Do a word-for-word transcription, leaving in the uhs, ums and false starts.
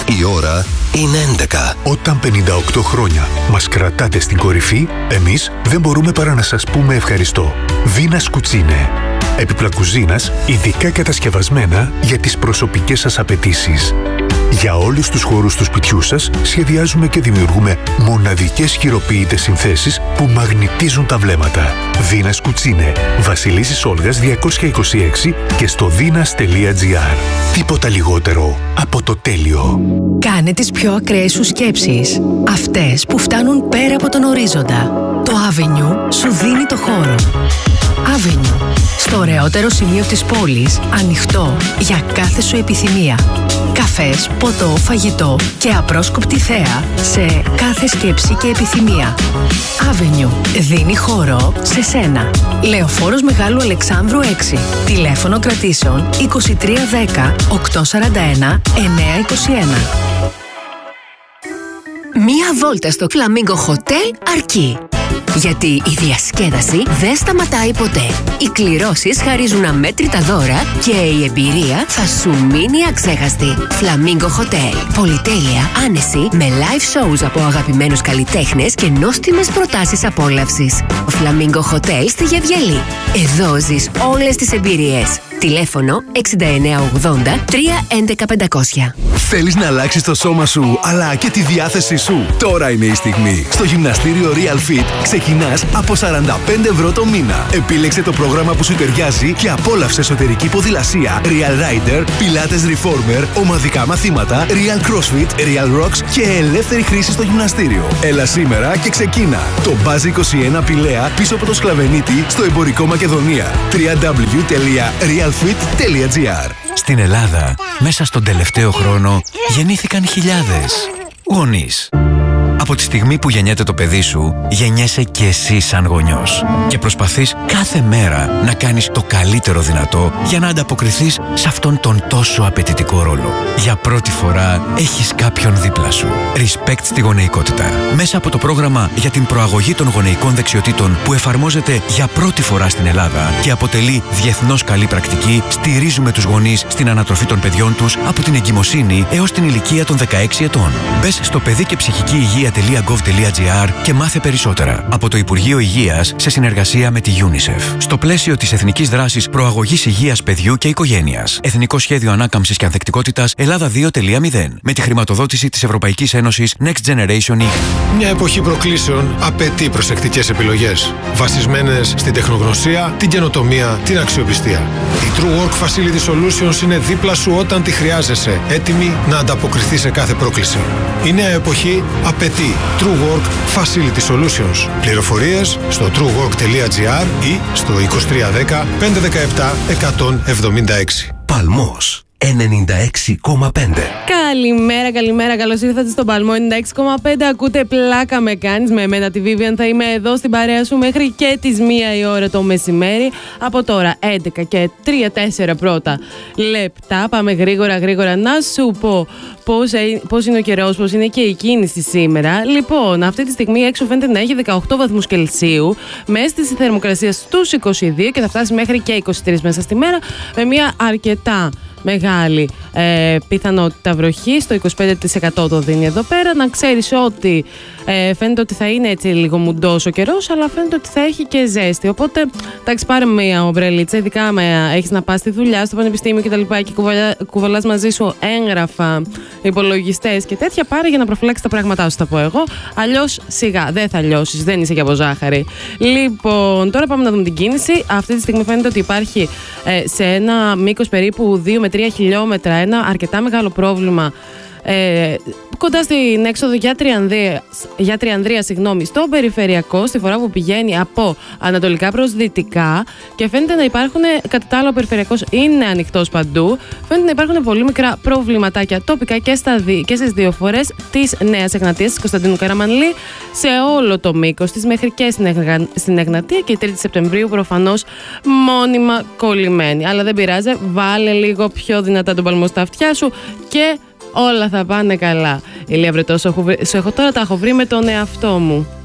Η ώρα είναι έντεκα. Όταν πενήντα οκτώ χρόνια μας κρατάτε στην κορυφή, εμείς δεν μπορούμε παρά να σας πούμε ευχαριστώ. Βίνας Κουτσίνε. Έπιπλα κουζίνας, ειδικά κατασκευασμένα για τις προσωπικές σας απαιτήσεις. Για όλους τους χώρους του σπιτιού σας σχεδιάζουμε και δημιουργούμε μοναδικές χειροποίητες συνθέσεις που μαγνητίζουν τα βλέμματα. Βίνας Κουτσίνε. Βασιλίσσης Όλγας διακόσια είκοσι έξι και στο δίνας τελεία τζι άρ. Τίποτα λιγότερο από το τέλειο. Κάνε τις πιο ακραίες σου σκέψεις. Αυτές που φτάνουν πέρα από τον ορίζοντα. Το Avenue σου δίνει το χώρο. Avenue. Στο ωραιότερο σημείο της πόλης, ανοιχτό για κάθε σου επιθυμία. Καφές, ποτό, φαγητό και απρόσκοπτη θέα σε κάθε σκέψη και επιθυμία. Avenue. Δίνει χώρο σε σένα. Λεωφόρος Μεγάλου Αλεξάνδρου έξι. Τηλέφωνο κρατήσεων είκοσι τρία δέκα οκτακόσια σαράντα ένα εννιακόσια είκοσι ένα. Μία βόλτα στο Flamingo Hotel αρκεί. Γιατί η διασκέδαση δεν σταματάει ποτέ. Οι κληρώσεις χαρίζουν αμέτρητα δώρα και η εμπειρία θα σου μείνει αξέχαστη. Flamingo Hotel. Πολυτέλεια, άνεση, με live shows από αγαπημένους καλλιτέχνες και νόστιμες προτάσεις απόλαυσης. Flamingo Hotel στη Γεβγελή. Εδώ ζεις όλες τις εμπειρίες. Τηλέφωνο εξήντα εννέα ογδόντα τρία έντεκα πεντακόσια. Θέλεις να αλλάξεις το σώμα σου, αλλά και τη διάθεσή σου? Τώρα είναι η στιγμή. Στο γυμναστήριο Real Fit ξεκινάς από σαράντα πέντε ευρώ το μήνα. Επίλεξε το πρόγραμμα που σου ταιριάζει και απόλαυσε εσωτερική ποδηλασία, Real Rider, Pilates Reformer, ομαδικά μαθήματα, Real CrossFit, Real Rocks και ελεύθερη χρήση στο γυμναστήριο. Έλα σήμερα και ξεκίνα. Το Buzz είκοσι ένα Πηλαία πίσω από το Σκλαβενίτη στο εμπορικό Μακεδονία. double-u double-u double-u τελεία real fit τελεία τζι άρ. Στην Ελλάδα, μέσα στον τελευταίο χρόνο, γεννήθηκαν χιλιάδες γονείς. Από τη στιγμή που γεννιέται το παιδί σου, γεννιέσαι και εσύ σαν γονιός. Και προσπαθείς κάθε μέρα να κάνεις το καλύτερο δυνατό για να ανταποκριθείς σε αυτόν τον τόσο απαιτητικό ρόλο. Για πρώτη φορά έχεις κάποιον δίπλα σου. Respect στη γονεϊκότητα. Μέσα από το πρόγραμμα για την προαγωγή των γονεϊκών δεξιοτήτων που εφαρμόζεται για πρώτη φορά στην Ελλάδα και αποτελεί διεθνώς καλή πρακτική, στηρίζουμε τους γονείς στην ανατροφή των παιδιών τους από την εγκυμοσύνη έως την ηλικία των δεκαέξι ετών. Μπες στο παιδί και ψυχική υγεία τελεία γκοβ τελεία τζι άρ και μάθε περισσότερα. Από το Υπουργείο Υγείας σε συνεργασία με τη UNICEF. Στο πλαίσιο της Εθνικής Δράσης Προαγωγής Υγείας Παιδιού και Οικογένειας. Εθνικό Σχέδιο Ανάκαμψης και Ανθεκτικότητας Ελλάδα δύο τελεία μηδέν. Με τη χρηματοδότηση της Ευρωπαϊκής Ένωσης Next Generation ι. Μια εποχή προκλήσεων απαιτεί προσεκτικές επιλογές. Βασισμένες στην τεχνογνωσία, την καινοτομία, την αξιοπιστία. Η True Work Facility Solutions είναι δίπλα σου όταν τη χρειάζεσαι. Έτοιμη να ανταποκριθεί σε κάθε πρόκληση. Η νέα εποχή απαιτεί True Work Facility Solutions. Πληροφορίες στο true work τελεία τζι άρ ή στο είκοσι τρία δέκα πεντακόσια δεκαεπτά εκατόν εβδομήντα έξι. Παλμός ενενήντα έξι κόμμα πέντε. Καλημέρα, καλημέρα. Καλώς ήρθατε στον Παλμό ενενήντα έξι κόμμα πέντε. Ακούτε Πλάκα με κάνεις με εμένα τη Vivian. Θα είμαι εδώ στην παρέα σου μέχρι και τις μία η ώρα το μεσημέρι. Από τώρα έντεκα και τρία τέσσερα πρώτα λεπτά. Πάμε γρήγορα γρήγορα να σου πω πώς, πώς είναι ο καιρός, πώς είναι και η κίνηση σήμερα. Λοιπόν, αυτή τη στιγμή έξω φαίνεται να έχει δεκαοκτώ βαθμούς Κελσίου, με αίσθηση θερμοκρασίας στους είκοσι δύο και θα φτάσει μέχρι και είκοσι τρία μέσα στη μέρα, με μια αρκετά μεγάλη ε, πιθανότητα βροχή. Στο είκοσι πέντε τοις εκατό το δίνει εδώ πέρα. Να ξέρεις ότι ε, φαίνεται ότι θα είναι έτσι λίγο μουντός ο καιρός, αλλά φαίνεται ότι θα έχει και ζέστη. Οπότε, εντάξει, πάρε μια ομπρελίτσα, ειδικά άμα έχεις να πας στη δουλειά, στο πανεπιστήμιο κτλ. Και, και κουβαλάς μαζί σου έγγραφα, υπολογιστές και τέτοια, πάρε για να προφυλάξεις τα πράγματά σου, θα πω εγώ. Αλλιώς σιγά, δεν θα λιώσεις, δεν είσαι και από ζάχαρη. Λοιπόν, τώρα πάμε να δούμε την κίνηση. Αυτή τη στιγμή φαίνεται ότι υπάρχει ε, σε ένα μήκος περίπου δύο με τρία χιλιόμετρα ένα αρκετά μεγάλο πρόβλημα ε, κοντά στην έξοδο για Τριανδρία, για Τριανδρία συγγνώμη, στο περιφερειακό, στη φορά που πηγαίνει από ανατολικά προς δυτικά, και φαίνεται να υπάρχουν, κατά τα άλλα ο περιφερειακός είναι ανοιχτός παντού, φαίνεται να υπάρχουν πολύ μικρά προβληματάκια τοπικά και, στα δι, και στις δύο φορές της Νέας Εγνατίας, της Κωνσταντίνου Καραμανλή, σε όλο το μήκος της μέχρι και στην, Εγνα, στην Εγνατία, και η τρίτη Σεπτεμβρίου προφανώς μόνιμα κολλημένη. Αλλά δεν πειράζει, βάλε λίγο πιο δυνατά τον παλμό στα αυτιά σου και όλα θα πάνε καλά. Ηλία Βρετό, σου έχω τώρα τα έχω βρει με τον εαυτό μου.